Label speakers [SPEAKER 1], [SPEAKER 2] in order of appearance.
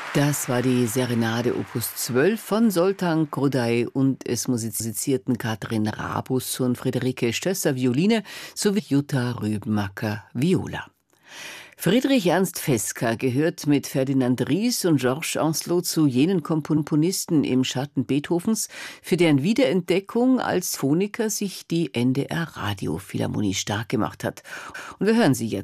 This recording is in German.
[SPEAKER 1] Das war die Serenade Opus 12 von Zoltán Kodály und es musizierten Katrin Rabus und Friederike Stösser Violine sowie Jutta Rübenmacker Viola. Friedrich Ernst Fesca gehört mit Ferdinand Ries und Georges Ancelot zu jenen Komponisten im Schatten Beethovens, für deren Wiederentdeckung als Phoniker sich die NDR Radiophilharmonie stark gemacht hat. Und wir hören sie jetzt.